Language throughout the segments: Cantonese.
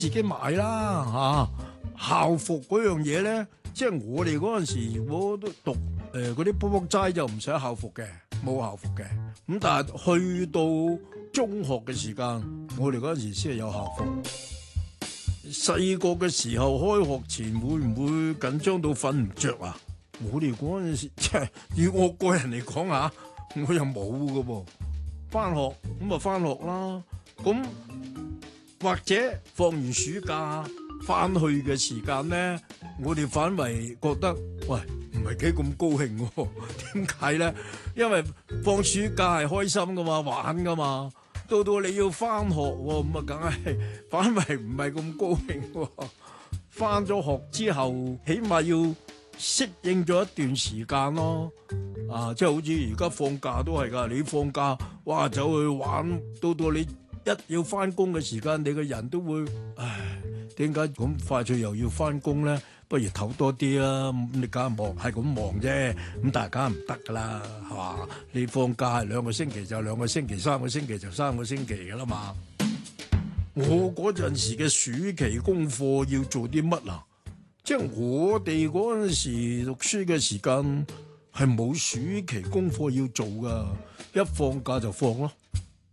自己買啦嚇。校服嗰樣嘢咧，即係我哋嗰陣時，我都讀嗰啲卜卜齋就唔使校服嘅，冇校服嘅。咁但係去到中學嘅時間，我哋嗰陣時先係有校服。細個嘅時候開學前會唔會緊張到瞓唔着啊？我哋嗰陣時即係以我個人嚟講啊，我又冇㗎噃。翻學咁就翻學啦，咁或者放完暑假翻去嘅時間咧，我哋反為覺得喂唔係幾咁高興喎？點解咧？因為放暑假係開心噶嘛，玩噶嘛。到你要翻學喎，咁啊梗係反為唔係咁高興喎。翻咗學之後，起碼要適應咗一段時間咯。即係好似而家放假都係㗎，你放假哇走去玩，到你一要翻工嘅時間，你個人都會唉，點解咁快脆又要翻工咧？不如唞多啲啦，你梗係忙係咁忙啫，咁大家唔得噶啦，係嘛？你放假係2個星期就2個星期，3個星期就3個星期噶啦嘛。我嗰陣時嘅暑期功課要做啲乜啊？即係我哋嗰陣時讀書嘅時間係冇暑期功課要做噶，一放假就放咯。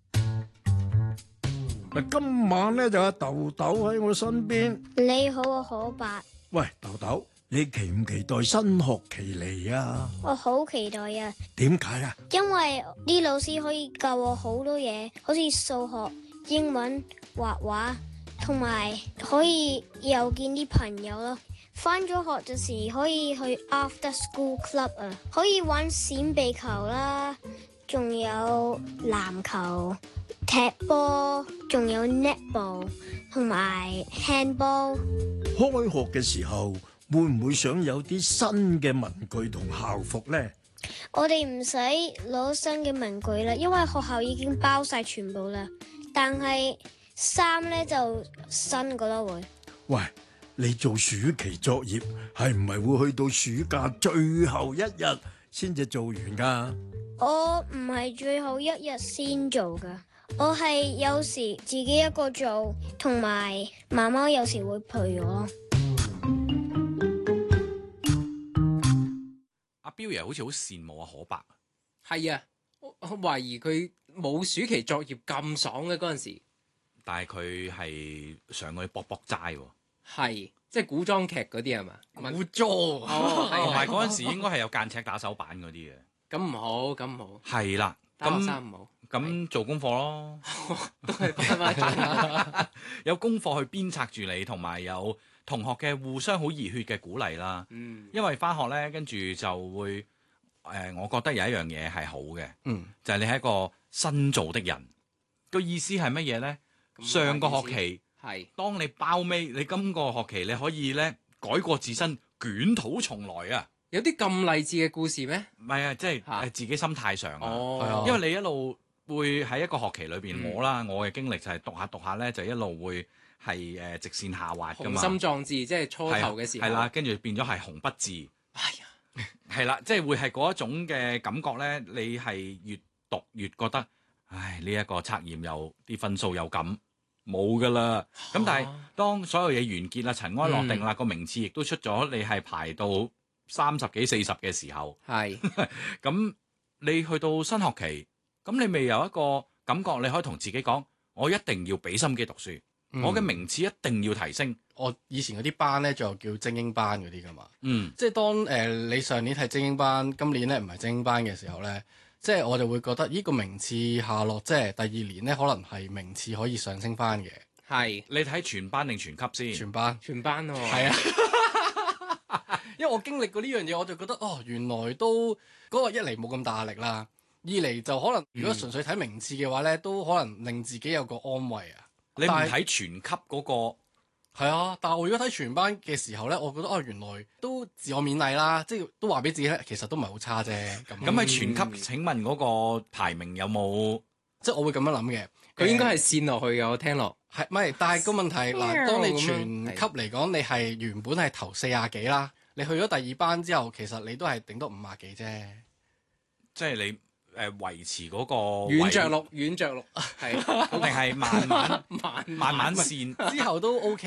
今晚咧就阿豆豆喺我身邊。 你好啊，可伯。 喂，豆豆，你期唔期待新學期嚟啊？ 我好期待啊！ 點解啊？ 因為啲老師可以教我好多嘢，好似數學、英文、畫畫，同埋可以又見啲朋友咯。返咗學陣時可以去 after school club 啊，可以玩閃避球啦，仲有籃球、踢波，仲有 netball 同埋 handball。 開學嘅時候會唔會想有啲新嘅文具同校服咧？ 我哋唔使攞新嘅文具啦，因為學校已經包晒全部啦。但係衫咧就新噶啦會。 喂，你做暑期作業係唔係會去到暑假最後一日先至做完噶？ 我唔係最後一日先做噶，我係有時自己一個做，同埋媽媽有時會陪我。 阿彪爺好似好羨慕阿可伯。 係啊，我懷疑佢冇暑期作業咁爽嘅嗰陣時。 但係佢係上嗰啲卜卜齋喎。 係，即係古裝劇嗰啲係嘛？ 古裝同埋嗰陣時哦應該係有間尺打手板嗰啲嘅。 咁唔好，咁唔好。 係啦， 打學生唔好。 咁做功課咯， 都係翻返有功課去鞭策住你，同埋有同學嘅互相好熱血嘅鼓勵啦。因為翻學咧，跟住就會我覺得有一樣嘢係好嘅，就係你係一個新造的人。個意思係乜嘢咧？上個學期係當你包尾，你今個學期你可以咧改過自身，捲土重來啊！ 有啲咁勵志嘅故事咩？ 唔係啊，即係自己心態上哦， 因為你一路會喺一個學期裏邊，我嘅經歷就係讀下咧，就一路會係直線下滑噶嘛。 雄心壯志，即係初頭嘅時候。 係啦，跟住變咗係紅不治。 哎呀， 係啦，即係會係嗰一種嘅感覺咧，你係越讀越覺得，唉，呢一個測驗又啲分數又咁冇噶啦。咁但係當所有嘢完結啦，塵埃落定啦，個名次亦都出咗，你係排到30幾40嘅時候， 係咁你去到新學期，咁你未有一個感覺，你可以同自己講，我一定要俾心機讀書，我嘅名次一定要提升。 我以前嗰啲班咧，就叫精英班嗰啲噶嘛，即係當你上年係精英班，今年咧唔係精英班嘅時候咧，即係我就會覺得呢個名次下落，即係第二年咧可能係名次可以上升翻嘅。 係你睇全班定全級先？ 全班喎。 係啊。因為我經歷過呢樣嘢，我就覺得原來都嗰個一嚟冇咁大壓力啦，二嚟就可能如果純粹睇名次嘅話咧，都可能令自己有個安慰啊。 你唔睇全級嗰個係啊，但係我如果睇全班嘅時候咧，我覺得原來都自我勉勵啦，即係都話俾自己咧，其實都唔係好差啫。咁喺全級，請問嗰個排名有冇？ 即係我會咁樣諗嘅， 佢應該係線落去嘅，我聽落係唔係？但係個問題嗱，當你全級嚟講，你係原本係頭40幾啦。你去咗第二班之後，其實你都係頂多50幾啫。 即係你維持嗰個軟着陸係定係慢慢慢慢慢線？ 之後都 OK